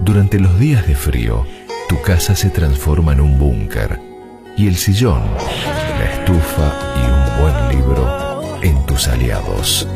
Durante los días de frío, tu casa se transforma en un búnker y el sillón, la estufa y un buen libro en tus aliados.